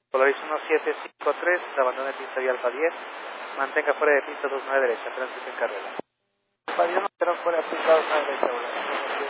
Polaris 1753, abandone pista y Alfa 10, mantenga fuera de pista 29 derecha, tránsito en carrera. Alfa 10, no, pero fuera de pista 29 derecha,